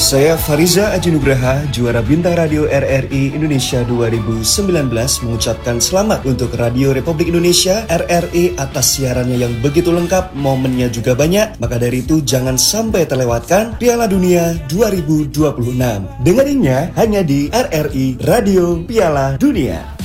Saya Fariza Ajinugraha, juara Bintang Radio RRI Indonesia 2019 mengucapkan selamat untuk Radio Republik Indonesia RRI atas siarannya yang begitu lengkap, momennya juga banyak. Maka dari itu jangan sampai terlewatkan Piala Dunia 2026. Dengerinnya hanya di RRI Radio Piala Dunia.